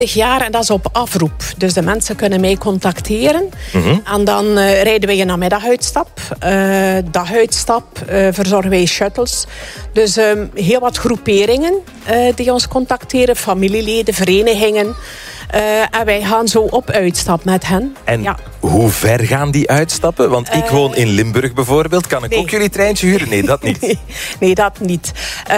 jaar en dat is op afroep. Dus de mensen kunnen mij contacteren. En dan rijden wij een namiddaguitstap. Daguitstap verzorgen wij shuttles. Dus heel wat groeperingen die ons contacteren. Familieleden, verenigingen. En wij gaan zo op uitstap met hen. En hoe ver gaan die uitstappen? Want ik woon in Limburg bijvoorbeeld. Kan ik ook jullie treintje huren? Nee, dat niet. Nee, dat niet.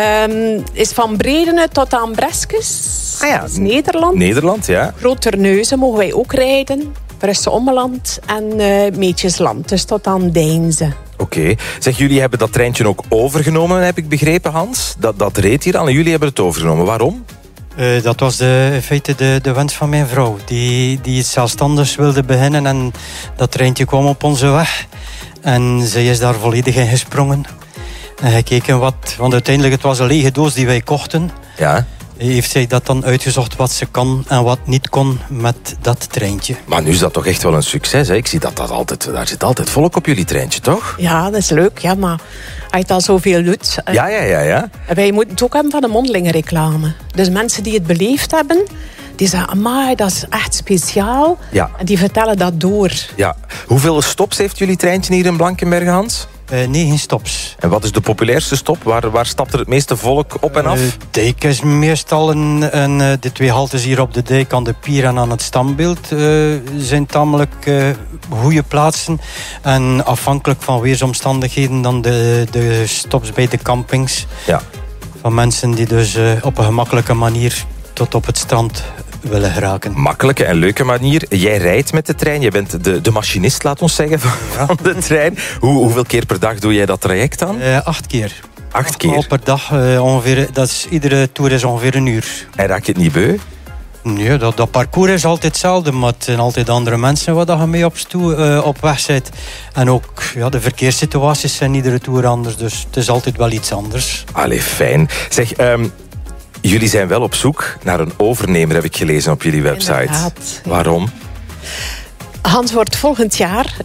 Is van Bredene tot aan Breskes. Dat is Nederland. Nederland, ja. Groot-Terneuzen mogen wij ook rijden. Brussel-Ommeland en Meetjesland. Dus tot aan Deinze. Oké. Zeg, jullie hebben dat treintje ook overgenomen, heb ik begrepen, Hans? Dat reed hier al en jullie hebben het overgenomen. Waarom? Dat was in feite de wens van mijn vrouw. Die zelfstandig wilde beginnen en dat treintje kwam op onze weg. En zij is daar volledig in gesprongen. En gekeken want uiteindelijk het was een lege doos die wij kochten. Ja. Heeft zij dat dan uitgezocht wat ze kan en wat niet kon met dat treintje. Maar nu is dat toch echt wel een succes, hè? Ik zie dat daar zit altijd volk op jullie treintje, toch? Ja, dat is leuk, ja, maar als je dat zoveel doet... Ja. Wij moeten het ook hebben van de mondelinge reclame. Dus mensen die het beleefd hebben, die zeggen, amai, dat is echt speciaal. Ja. En die vertellen dat door. Ja. Hoeveel stops heeft jullie treintje hier in Blankenberge, Hans? 9 stops. En wat is de populairste stop? Waar stapt er het meeste volk op en af? Dijk is meestal de 2 haltes hier op de dijk aan de pier en aan het standbeeld zijn tamelijk goede plaatsen. En afhankelijk van weersomstandigheden dan de stops bij de campings. Ja. Van mensen die dus op een gemakkelijke manier tot op het strand willen geraken. Makkelijke en leuke manier. Jij rijdt met de trein. Je bent de machinist, laat ons zeggen, van de trein. Hoeveel keer per dag doe jij dat traject dan? 8 keer. 8 keer? Al per dag ongeveer. Iedere toer is ongeveer 1 uur. En raak je het niet beu? Nee, dat parcours is altijd hetzelfde, maar het zijn altijd andere mensen waar je mee op weg zit. En ook de verkeerssituaties zijn iedere toer anders, dus het is altijd wel iets anders. Allee, fijn. Zeg, jullie zijn wel op zoek naar een overnemer, heb ik gelezen op jullie website. Inderdaad. Waarom? Hans wordt volgend jaar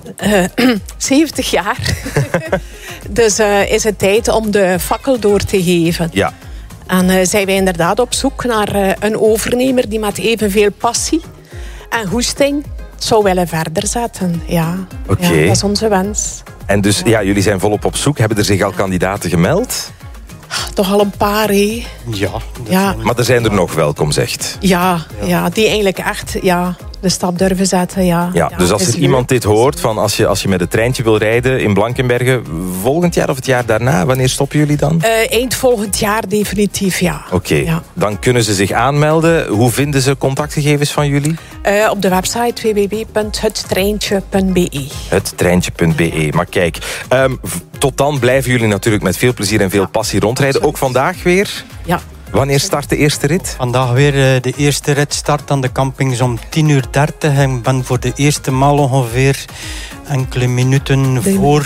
70 jaar. Dus is het tijd om de fakkel door te geven. Ja. En zijn wij inderdaad op zoek naar een overnemer die met evenveel passie en goesting zou willen verder zetten. Ja, Oké. Ja, dat is onze wens. En dus, jullie zijn volop op zoek. Hebben er zich al kandidaten gemeld? Toch al een paar, hè? Ja. Maar er zijn er nog, welkom zegt. Ja, die eigenlijk echt de stap durven zetten. Ja, Dus als er iemand dit hoort, van als je met het treintje wil rijden in Blankenberge, volgend jaar of het jaar daarna, wanneer stoppen jullie dan? Eind volgend jaar definitief, ja. Oké. Dan kunnen ze zich aanmelden. Hoe vinden ze contactgegevens van jullie? Op de website www.hettreintje.be. Hettreintje.be. Maar kijk, tot dan blijven jullie natuurlijk met veel plezier en veel passie rondrijden. Ook vandaag weer? Ja. Wanneer start de eerste rit? Vandaag weer de eerste rit start aan de campings om 10:30 uur. Ik ben voor de eerste maal ongeveer enkele minuten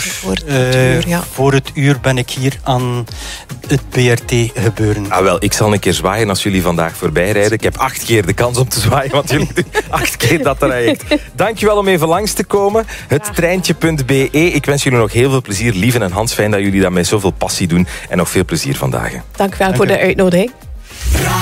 voor het uur ben ik hier aan het BRT gebeuren. Wel, ik zal een keer zwaaien als jullie vandaag voorbij rijden. Ik heb 8 keer de kans om te zwaaien, want jullie doen 8 keer dat traject. Dankjewel om even langs te komen. Hettreintje.be. Ik wens jullie nog heel veel plezier. Lieven en Hans, fijn dat jullie dat met zoveel passie doen. En nog veel plezier vandaag. Dank u wel voor de uitnodiging.